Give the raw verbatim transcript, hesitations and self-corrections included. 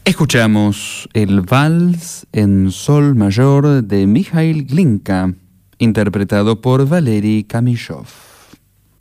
Escuchamos el Vals en Sol Mayor de Mikhail Glinka, interpretado por Valery Kamishov.